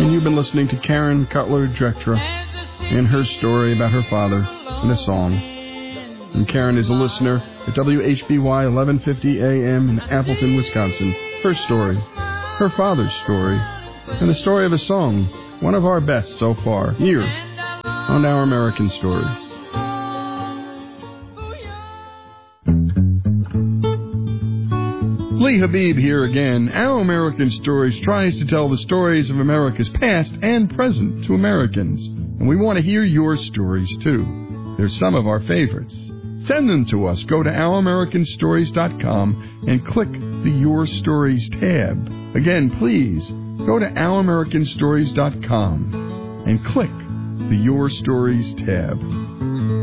And you've been listening to Karen Cutler-Drektra and her story about her father in a song. And Karen is a listener at WHBY 1150 AM in Appleton, Wisconsin. Her story, her father's story, and the story of a song, one of our best so far, here on Our American Story. Lee Habib here again. Our American Stories tries to tell the stories of America's past and present to Americans. And we want to hear your stories, too. They're some of our favorites. Send them to us. Go to OurAmericanStories.com and click the Your Stories tab. Again, please, go to OurAmericanStories.com and click the Your Stories tab.